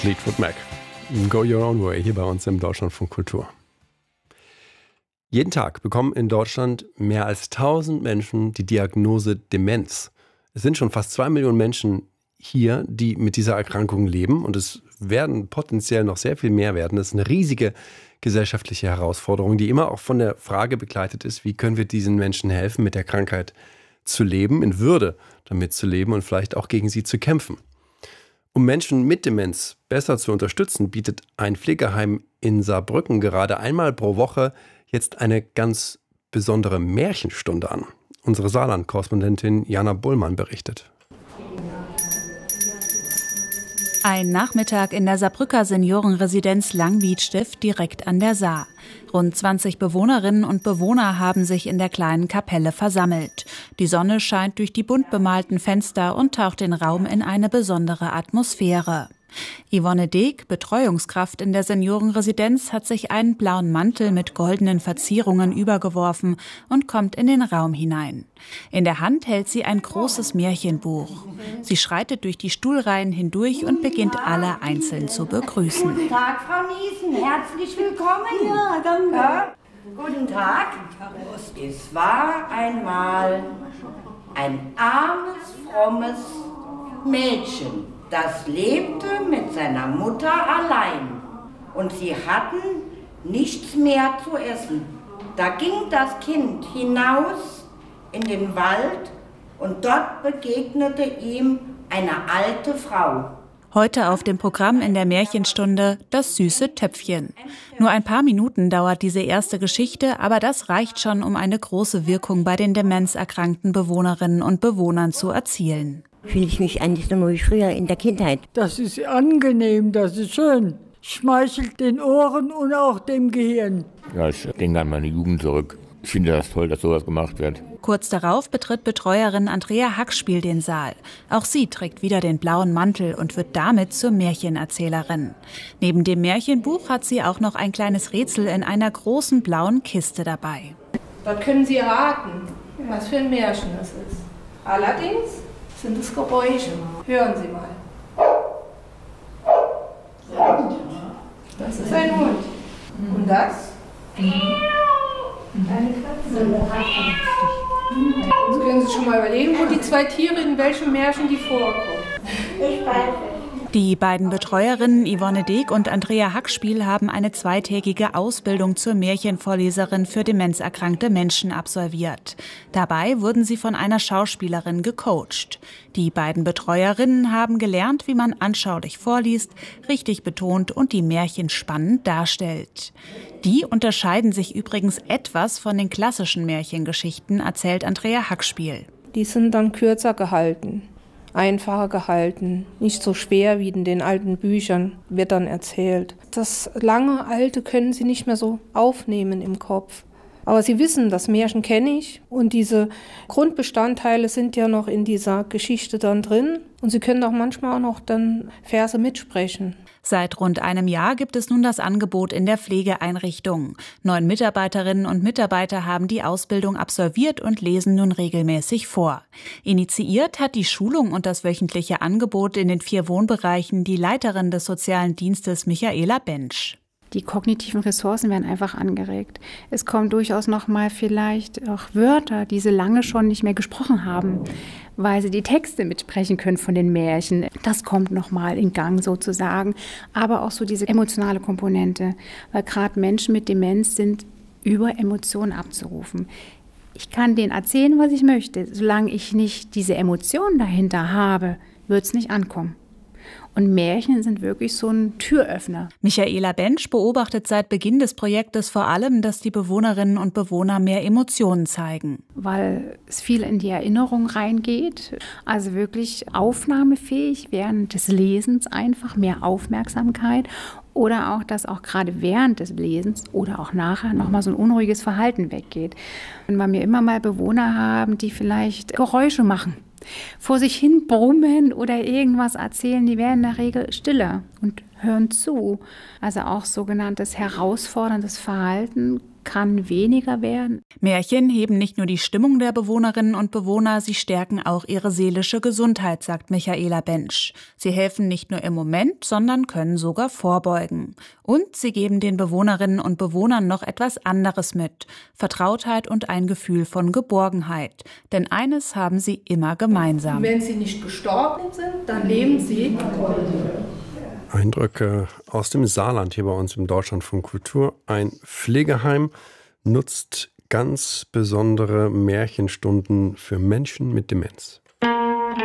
Fleetwood Mac. Go Your Own Way hier bei uns im Deutschlandfunk Kultur. Jeden Tag bekommen in Deutschland mehr als 1000 Menschen die Diagnose Demenz. Es sind schon fast 2 Millionen Menschen hier, die mit dieser Erkrankung leben, und es werden potenziell noch sehr viel mehr werden. Das ist eine riesige gesellschaftliche Herausforderung, die immer auch von der Frage begleitet ist, wie können wir diesen Menschen helfen, mit der Krankheit zu leben, in Würde damit zu leben und vielleicht auch gegen sie zu kämpfen. Um Menschen mit Demenz besser zu unterstützen, bietet ein Pflegeheim in Saarbrücken gerade einmal pro Woche jetzt eine ganz besondere Märchenstunde an. Unsere Saarland-Korrespondentin Jana Bullmann berichtet. Ein Nachmittag in der Saarbrücker Seniorenresidenz Langwiedstift direkt an der Saar. Rund 20 Bewohnerinnen und Bewohner haben sich in der kleinen Kapelle versammelt. Die Sonne scheint durch die bunt bemalten Fenster und taucht den Raum in eine besondere Atmosphäre. Yvonne Deeg, Betreuungskraft in der Seniorenresidenz, hat sich einen blauen Mantel mit goldenen Verzierungen übergeworfen und kommt in den Raum hinein. In der Hand hält sie ein großes Märchenbuch. Sie schreitet durch die Stuhlreihen hindurch und beginnt alle einzeln zu begrüßen. Guten Tag, Frau Niesen, herzlich willkommen. Ja, danke. Ja, guten Tag. Es war einmal ein armes, frommes Mädchen. Das lebte mit seiner Mutter allein und sie hatten nichts mehr zu essen. Da ging das Kind hinaus in den Wald und dort begegnete ihm eine alte Frau. Heute auf dem Programm in der Märchenstunde das süße Töpfchen. Nur ein paar Minuten dauert diese erste Geschichte, aber das reicht schon, um eine große Wirkung bei den demenzerkrankten Bewohnerinnen und Bewohnern zu erzielen. Fühle ich mich eigentlich so wie früher in der Kindheit. Das ist angenehm, das ist schön. Schmeichelt den Ohren und auch dem Gehirn. Ja, ich denke an meine Jugend zurück. Ich finde das toll, dass sowas gemacht wird. Kurz darauf betritt Betreuerin Andrea Hackspiel den Saal. Auch sie trägt wieder den blauen Mantel und wird damit zur Märchenerzählerin. Neben dem Märchenbuch hat sie auch noch ein kleines Rätsel in einer großen blauen Kiste dabei. Dort können Sie raten, was für ein Märchen es ist. Allerdings sind es Geräusche. Hören Sie mal. Das ist ein Hund. Und das? Eine Katze. Jetzt können Sie sich schon mal überlegen, wo die zwei Tiere, in welchem Märchen die vorkommen. Ich weiß es. Die beiden Betreuerinnen Yvonne Deeg und Andrea Hackspiel haben eine 2-tägige Ausbildung zur Märchenvorleserin für demenzerkrankte Menschen absolviert. Dabei wurden sie von einer Schauspielerin gecoacht. Die beiden Betreuerinnen haben gelernt, wie man anschaulich vorliest, richtig betont und die Märchen spannend darstellt. Die unterscheiden sich übrigens etwas von den klassischen Märchengeschichten, erzählt Andrea Hackspiel. Die sind dann kürzer gehalten. Einfacher gehalten, nicht so schwer wie in den alten Büchern wird dann erzählt. Das lange Alte können sie nicht mehr so aufnehmen im Kopf. Aber sie wissen, das Märchen kenne ich und diese Grundbestandteile sind ja noch in dieser Geschichte dann drin und sie können auch manchmal auch noch dann Verse mitsprechen. Seit rund einem Jahr gibt es nun das Angebot in der Pflegeeinrichtung. 9 Mitarbeiterinnen und Mitarbeiter haben die Ausbildung absolviert und lesen nun regelmäßig vor. Initiiert hat die Schulung und das wöchentliche Angebot in den 4 Wohnbereichen die Leiterin des sozialen Dienstes Michaela Bensch. Die kognitiven Ressourcen werden einfach angeregt. Es kommen durchaus noch mal vielleicht auch Wörter, die sie lange schon nicht mehr gesprochen haben, weil sie die Texte mitsprechen können von den Märchen. Das kommt noch mal in Gang sozusagen. Aber auch so diese emotionale Komponente, weil gerade Menschen mit Demenz sind über Emotionen abzurufen. Ich kann denen erzählen, was ich möchte. Solange ich nicht diese Emotionen dahinter habe, wird es nicht ankommen. Und Märchen sind wirklich so ein Türöffner. Michaela Bensch beobachtet seit Beginn des Projektes vor allem, dass die Bewohnerinnen und Bewohner mehr Emotionen zeigen. Weil es viel in die Erinnerung reingeht, also wirklich aufnahmefähig während des Lesens einfach mehr Aufmerksamkeit. Oder auch, dass auch gerade während des Lesens oder auch nachher nochmal so ein unruhiges Verhalten weggeht. Wenn wir immer mal Bewohner haben, die vielleicht Geräusche machen, vor sich hin brummen oder irgendwas erzählen, die werden in der Regel stiller und hören zu. Also auch sogenanntes herausforderndes Verhalten kann weniger werden. Märchen heben nicht nur die Stimmung der Bewohnerinnen und Bewohner, sie stärken auch ihre seelische Gesundheit, sagt Michaela Bensch. Sie helfen nicht nur im Moment, sondern können sogar vorbeugen. Und sie geben den Bewohnerinnen und Bewohnern noch etwas anderes mit: Vertrautheit und ein Gefühl von Geborgenheit. Denn eines haben sie immer gemeinsam. Wenn sie nicht gestorben sind, dann leben sie. Eindrücke aus dem Saarland hier bei uns im Deutschlandfunk Kultur. Ein Pflegeheim nutzt ganz besondere Märchenstunden für Menschen mit Demenz.